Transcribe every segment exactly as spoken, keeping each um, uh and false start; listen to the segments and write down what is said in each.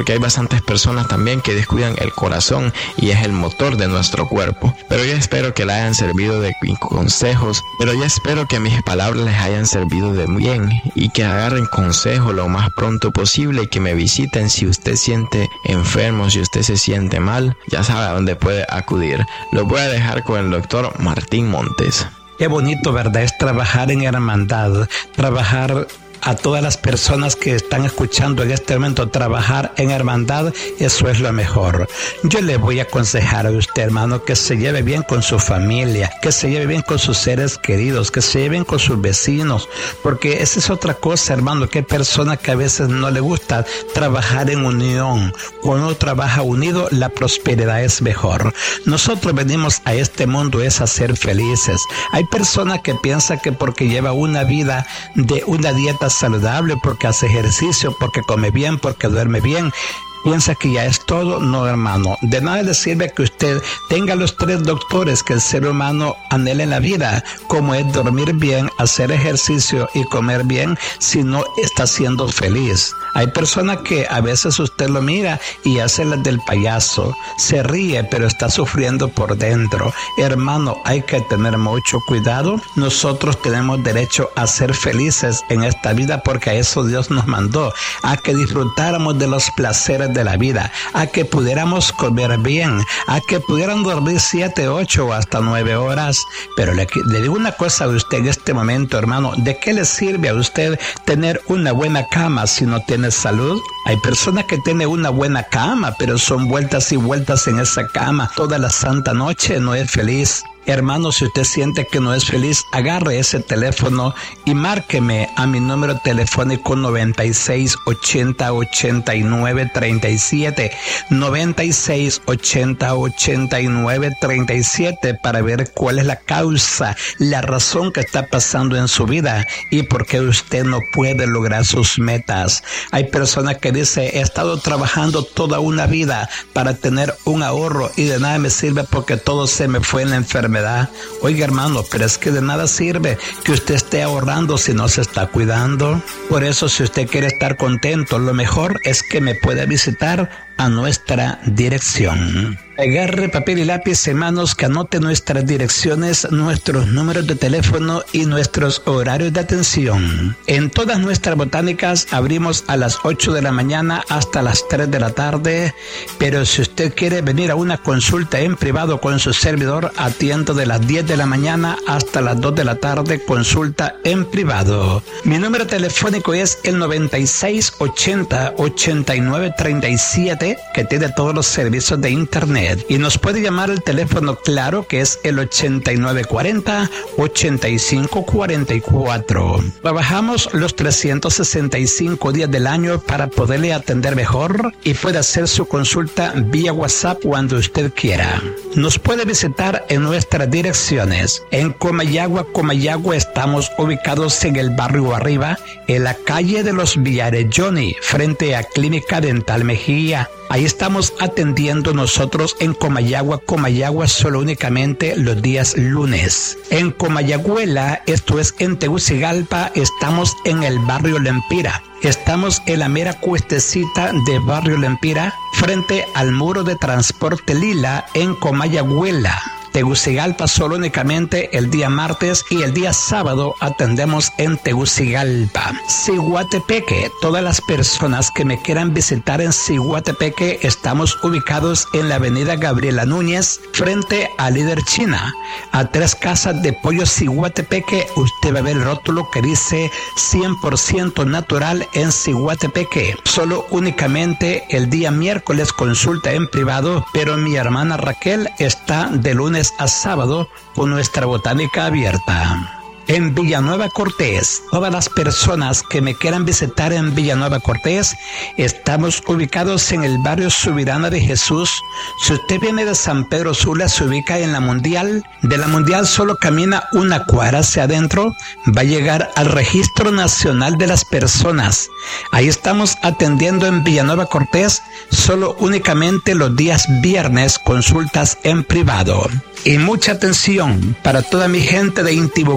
porque hay bastantes personas también que descuidan el corazón y es el motor de nuestro cuerpo. Pero yo espero que le hayan servido de consejos, pero yo espero que mis palabras les hayan servido de bien y que agarren consejo lo más pronto posible y que me visiten si usted siente enfermo, si usted se siente mal, ya sabe a dónde puede acudir. Lo voy a dejar con el doctor Martín Montes. Qué bonito, ¿verdad? Es trabajar en hermandad, trabajar a todas las personas que están escuchando en este momento, trabajar en hermandad, eso es lo mejor. Yo le voy a aconsejar a usted, hermano, que se lleve bien con su familia, que se lleve bien con sus seres queridos, que se lleve bien con sus vecinos, porque esa es otra cosa, hermano, que hay personas que a veces no le gusta trabajar en unión. Cuando uno trabaja unido, la prosperidad es mejor. Nosotros venimos a este mundo es a ser felices. Hay personas que piensan que porque lleva una vida de una dieta saludable, porque hace ejercicio, porque come bien, porque duerme bien, piensa que ya es todo. No, hermano, de nada le sirve que usted tenga los tres doctores que el ser humano anhela en la vida, como es dormir bien, hacer ejercicio y comer bien, si no está siendo feliz. Hay personas que a veces usted lo mira y hace las del payaso, se ríe pero está sufriendo por dentro. Hermano, hay que tener mucho cuidado. Nosotros tenemos derecho a ser felices en esta vida porque a eso Dios nos mandó, a que disfrutáramos de los placeres de la vida, a que pudiéramos comer bien, a que pudieran dormir siete, ocho o hasta nueve horas. Pero le, le digo una cosa a usted en este momento, hermano, ¿de qué le sirve a usted tener una buena cama si no tiene salud? Hay personas que tienen una buena cama, pero son vueltas y vueltas en esa cama toda la santa noche, no es feliz. Hermano, si usted siente que no es feliz, agarre ese teléfono y márqueme a mi número telefónico noventa y seis ochenta ochenta y nueve treinta y siete, noventa y seis ochenta ochenta y nueve treinta y siete, para ver cuál es la causa, la razón que está pasando en su vida y por qué usted no puede lograr sus metas. Hay personas que dicen, he estado trabajando toda una vida para tener un ahorro y de nada me sirve porque todo se me fue en la enfermedad. Oiga, hermano, pero es que de nada sirve que usted esté ahorrando si no se está cuidando. Por eso, si usted quiere estar contento, lo mejor es que me pueda visitar a nuestra dirección. Agarre papel y lápiz, hermanos, que anote nuestras direcciones, nuestros números de teléfono y nuestros horarios de atención. En todas nuestras botánicas abrimos a las ocho de la mañana hasta las tres de la tarde, pero si usted quiere venir a una consulta en privado con su servidor, atiendo de las diez de la mañana hasta las dos de la tarde, consulta en privado. Mi número telefónico es el noventa y seis ochenta ochenta y nueve treinta y siete, que tiene todos los servicios de internet. Y nos puede llamar al teléfono claro, que es el ochenta y nueve cuarenta ochenta y cinco cuarenta y cuatro. Trabajamos los trescientos sesenta y cinco días del año para poderle atender mejor y puede hacer su consulta vía WhatsApp cuando usted quiera. Nos puede visitar en nuestras direcciones. En Comayagua, Comayagua estamos ubicados en el barrio Arriba, en la calle de los Villarelloni, frente a Clínica Dental Mejía. Ahí estamos atendiendo nosotros en Comayagua, Comayagua, solo únicamente los días lunes. En Comayagüela, esto es en Tegucigalpa, estamos en el barrio Lempira. Estamos en la mera cuestecita de barrio Lempira, frente al muro de transporte Lila en Comayagüela. Tegucigalpa solo únicamente el día martes y el día sábado atendemos en Tegucigalpa. Ciguatepeque, todas las personas que me quieran visitar en Ciguatepeque, estamos ubicados en la avenida Gabriela Núñez, frente a Líder China. A tres casas de pollo Ciguatepeque, usted va a ver el rótulo que dice cien por ciento natural en Ciguatepeque. Solo únicamente el día miércoles consulta en privado, pero mi hermana Raquel está de lunes a sábado con nuestra botánica abierta. En Villanueva Cortés, todas las personas que me quieran visitar en Villanueva Cortés, estamos ubicados en el barrio Subirana de Jesús. Si usted viene de San Pedro Sula, se ubica en la Mundial. De la Mundial solo camina una cuadra hacia adentro, va a llegar al Registro Nacional de las Personas. Ahí estamos atendiendo en Villanueva Cortés, solo únicamente los días viernes, consultas en privado. Y mucha atención para toda mi gente de Intibucá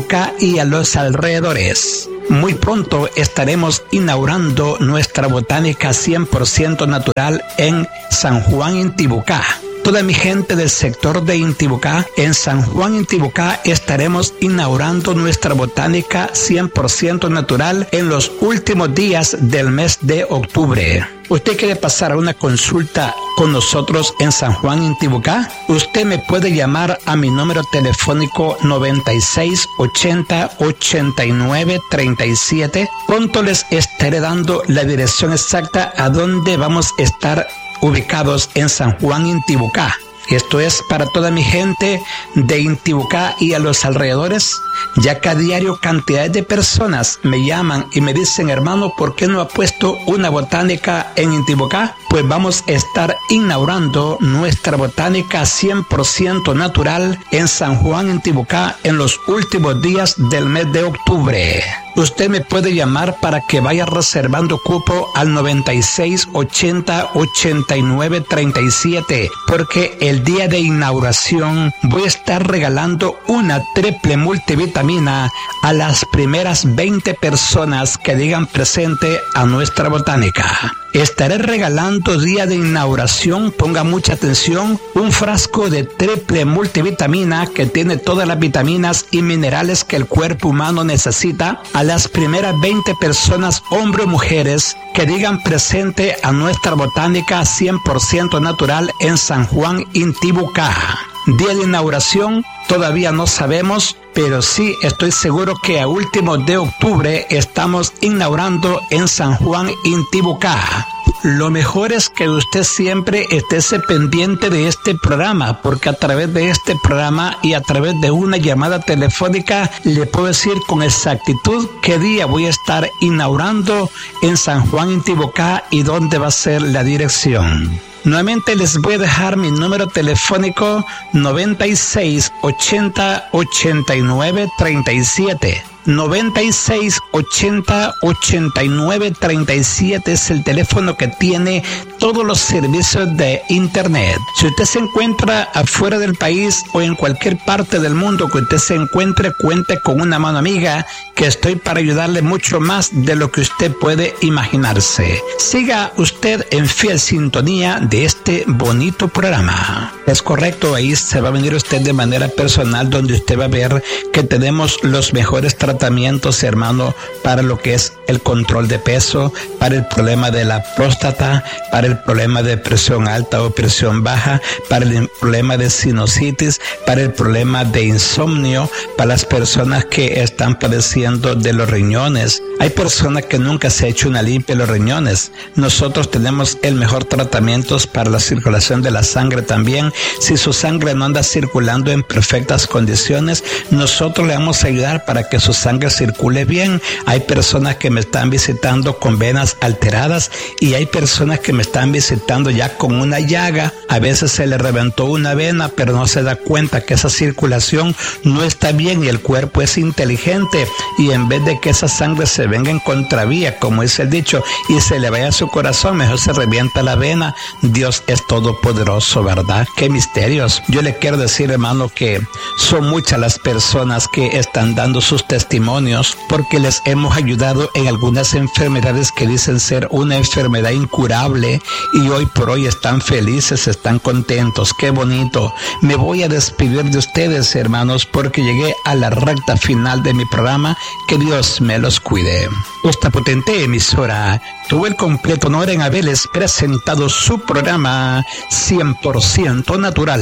y a los alrededores. Muy pronto estaremos inaugurando nuestra botánica cien por ciento natural en San Juan, Intibucá. Toda mi gente del sector de Intibucá, en San Juan, Intibucá, estaremos inaugurando nuestra botánica cien por ciento natural en los últimos días del mes de octubre. ¿Usted quiere pasar a una consulta con nosotros en San Juan, Intibucá? Usted me puede llamar a mi número telefónico noventa y seis ochenta ochenta y nueve treinta y siete. Pronto les estaré dando la dirección exacta a donde vamos a estar ubicados en San Juan, Intibucá. Esto es para toda mi gente de Intibucá y a los alrededores, ya que a diario cantidades de personas me llaman y me dicen, hermano, ¿por qué no ha puesto una botánica en Intibucá? Pues vamos a estar inaugurando nuestra botánica cien por ciento natural en San Juan, Intibucá, en los últimos días del mes de octubre. Usted me puede llamar para que vaya reservando cupo al noventa y seis ochenta ochenta y nueve treinta y siete, porque el día de inauguración voy a estar regalando una triple multivitamina a las primeras veinte personas que digan presente a nuestra botánica. Estaré regalando día de inauguración, ponga mucha atención, un frasco de triple multivitamina que tiene todas las vitaminas y minerales que el cuerpo humano necesita a las primeras veinte personas, hombres o mujeres, que digan presente a nuestra botánica cien por ciento natural en San Juan, Intibucá. Día de inauguración todavía no sabemos, pero sí estoy seguro que a últimos de octubre estamos inaugurando en San Juan, Intibucá. Lo mejor es que usted siempre esté pendiente de este programa, porque a través de este programa y a través de una llamada telefónica le puedo decir con exactitud qué día voy a estar inaugurando en San Juan, Intibucá y dónde va a ser la dirección. Nuevamente les voy a dejar mi número telefónico noventa y seis ochenta ochenta y nueve treinta y siete. noventa y seis ochenta ochenta y nueve treinta y siete es el teléfono que tiene todos los servicios de internet. Si usted se encuentra afuera del país o en cualquier parte del mundo que usted se encuentre, cuente con una mano amiga que estoy para ayudarle mucho más de lo que usted puede imaginarse. Siga usted en fiel sintonía de este bonito programa. Es correcto, ahí se va a venir usted de manera personal, donde usted va a ver que tenemos los mejores tratamientos tratamientos, hermano, para lo que es el control de peso, para el problema de la próstata, para el problema de presión alta o presión baja, para el problema de sinusitis, para el problema de insomnio, para las personas que están padeciendo de los riñones. Hay personas que nunca se ha hecho una limpia de los riñones. Nosotros tenemos el mejor tratamiento para la circulación de la sangre también. Si su sangre no anda circulando en perfectas condiciones, nosotros le vamos a ayudar para que su sangre circule bien. Hay personas que me están visitando con venas alteradas y hay personas que me están visitando ya con una llaga. A veces se le reventó una vena, pero no se da cuenta que esa circulación no está bien y el cuerpo es inteligente, y en vez de que esa sangre se venga en contravía, como dice el dicho, y se le vaya a su corazón, mejor se revienta la vena. Dios es todopoderoso, ¿verdad? Qué misterios. Yo le quiero decir, hermano, que son muchas las personas que están dando sus testimonios porque les hemos ayudado en algunas enfermedades que dicen ser una enfermedad incurable, y hoy por hoy están felices, están contentos. Qué bonito. Me voy a despedir de ustedes, hermanos, porque llegué a la recta final de mi programa. Que Dios me los cuide. Esta potente emisora tuvo el completo honor en haberles presentado su programa cien por ciento natural,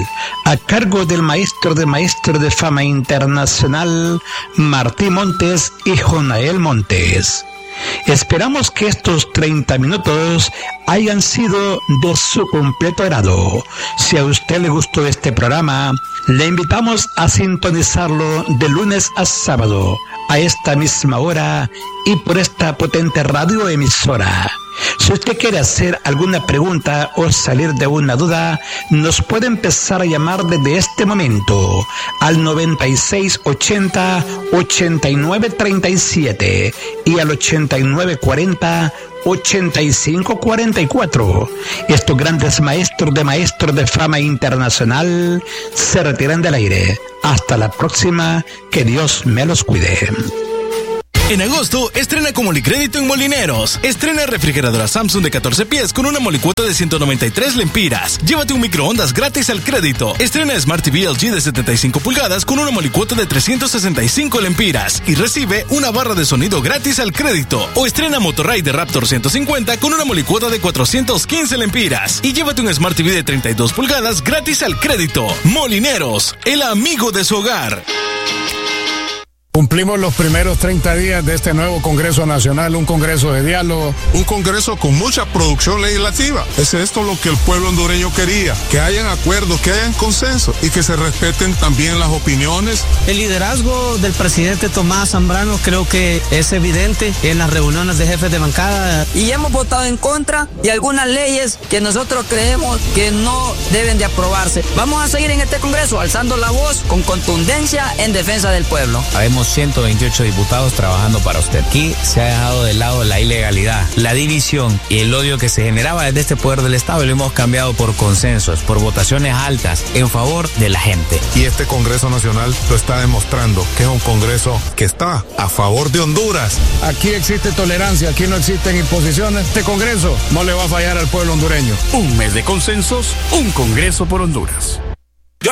a cargo del maestro de maestro de fama internacional, Martín Montes y Jonael Montes. Esperamos que estos treinta minutos hayan sido de su completo agrado. Si a usted le gustó este programa, le invitamos a sintonizarlo de lunes a sábado a esta misma hora y por esta potente radioemisora. Si usted quiere hacer alguna pregunta o salir de una duda, nos puede empezar a llamar desde este momento al noventa y seis ochenta ochenta y nueve treinta y siete y al ochenta y nueve cuarenta ochenta y cinco cuarenta y cuatro. Estos grandes maestros de maestros de fama internacional se retiran del aire. Hasta la próxima, que Dios me los cuide. En agosto, estrena con Molicrédito en Molineros. Estrena refrigeradora Samsung de catorce pies con una molicuota de ciento noventa y tres lempiras. Llévate un microondas gratis al crédito. Estrena Smart T V L G de setenta y cinco pulgadas con una molicuota de trescientos sesenta y cinco lempiras. Y recibe una barra de sonido gratis al crédito. O estrena Motorride de Raptor ciento cincuenta con una molicuota de cuatrocientos quince lempiras. Y llévate un Smart T V de treinta y dos pulgadas gratis al crédito. Molineros, el amigo de su hogar. Cumplimos los primeros treinta días de este nuevo Congreso Nacional, un Congreso de diálogo. Un Congreso con mucha producción legislativa. Es esto lo que el pueblo hondureño quería, que hayan acuerdos, que hayan consenso y que se respeten también las opiniones. El liderazgo del presidente Tomás Zambrano creo que es evidente en las reuniones de jefes de bancada. Y hemos votado en contra de algunas leyes que nosotros creemos que no deben de aprobarse. Vamos a seguir en este Congreso alzando la voz con contundencia en defensa del pueblo. Habemos ciento veintiocho diputados trabajando para usted. Aquí se ha dejado de lado la ilegalidad, la división y el odio que se generaba desde este poder del Estado y lo hemos cambiado por consensos, por votaciones altas en favor de la gente. Y este Congreso Nacional lo está demostrando, que es un Congreso que está a favor de Honduras. Aquí existe tolerancia, aquí no existen imposiciones. Este Congreso no le va a fallar al pueblo hondureño. Un mes de consensos, un Congreso por Honduras.